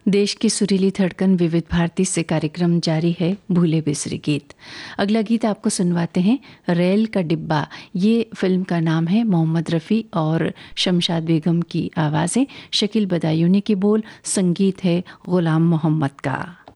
देश की सुरीली धड़कन विविध भारती से कार्यक्रम जारी है भूले बिसरे गीत। अगला गीत आपको सुनवाते हैं रेल का डिब्बा। ये फिल्म का नाम है। मोहम्मद रफ़ी और शमशाद बेगम की आवाज़ें, शकील बदायूनी के बोल, संगीत है गुलाम मोहम्मद का।